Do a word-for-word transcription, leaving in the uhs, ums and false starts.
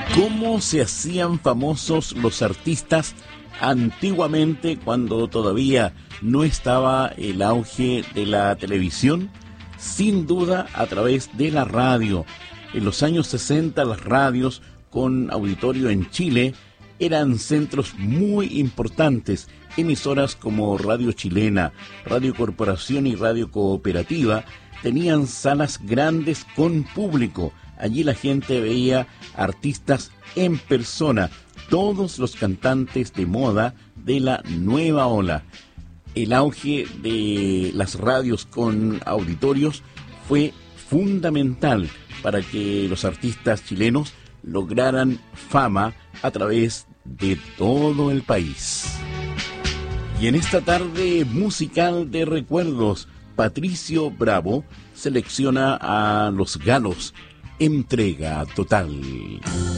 ¿Cómo se hacían famosos los artistas antiguamente cuando todavía no estaba el auge de la televisión? Sin duda a través de la radio. En los años sesenta las radios con auditorio en Chile eran centros muy importantes. Emisoras como Radio Chilena, Radio Corporación y Radio Cooperativa tenían salas grandes con público. Allí la gente veía artistas en persona, todos los cantantes de moda de la nueva ola. El auge de las radios con auditorios fue fundamental para que los artistas chilenos lograran fama a través de todo el país. Y en esta tarde musical de recuerdos, Patricio Bravo selecciona a Los Galos, Entrega Total.